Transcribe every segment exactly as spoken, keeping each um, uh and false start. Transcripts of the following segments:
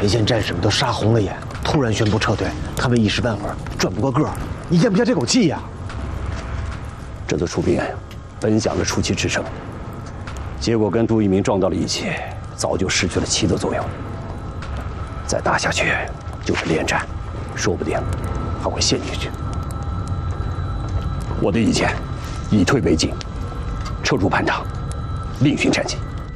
前线战士们都杀红了眼，突然宣布撤退，他们一时半会儿转不过个儿。你咽不下这口气呀？ 这次出兵本想着出奇制胜，结果跟杜聿明撞到了一起，早就失去了奇的作用。再打下去就是连战，说不定还会陷进去。我的意见，以退为进，撤出盘场，另寻战机。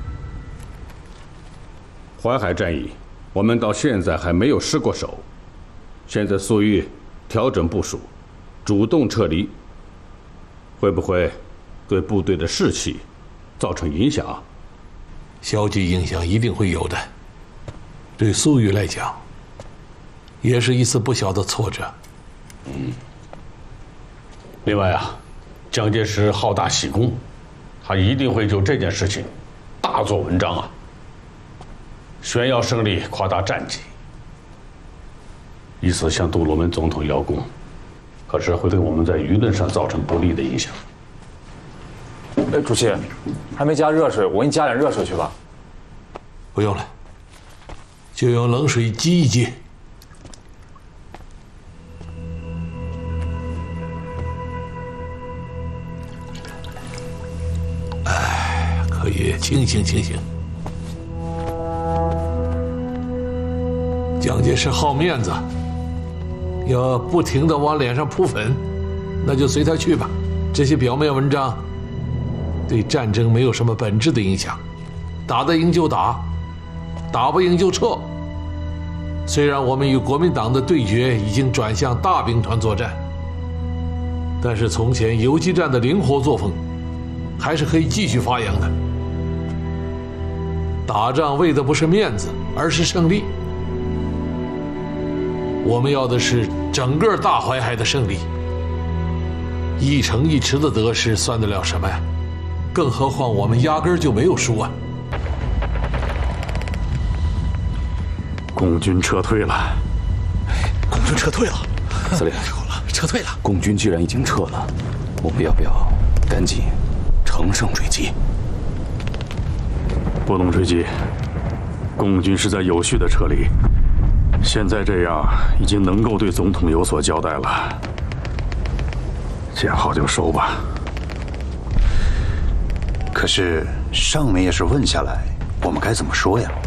淮海战役，我们到现在还没有失过手。现在粟裕调整部署，主动撤离，会不会对部队的士气造成影响？ 消极影响一定会有的。对粟裕来讲，也是一次不小的挫折。 嗯。另外啊，蒋介石好大喜功，他一定会就这件事情大做文章啊，炫耀胜利，夸大战绩，以此向杜鲁门总统邀功，可是会对我们在舆论上造成不利的影响。 哎，主席，还没加热水，我给你加点热水去吧。 不用了，就用冷水激一激。哎，可以清醒清醒。蒋介石好面子，要不停地往脸上扑粉，那就随他去吧。这些表面文章对战争没有什么本质的影响，打得赢就打，打不赢就撤。虽然我们与国民党的对决已经转向大兵团作战，但是从前游击战的灵活作风还是可以继续发扬的。打仗为的不是面子，而是胜利。我们要的是整个大淮海的胜利。一城一池的得失算得了什么呀？更何况我们压根儿就没有输啊！ 共军撤退了。 哎，共军撤退了。 司令， 撤退了。 共军既然已经撤了，我们要不要赶紧乘胜追击？ 不能追击，共军是在有序的撤离。现在这样已经能够对总统有所交代了，见好就收吧。 可是上面要是问下来，我们该怎么说呀？